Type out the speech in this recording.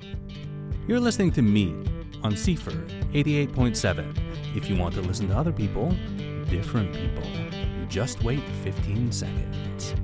You're listening to me on Seaford 88.7. If you want to listen to other people, different people, just wait 15 seconds.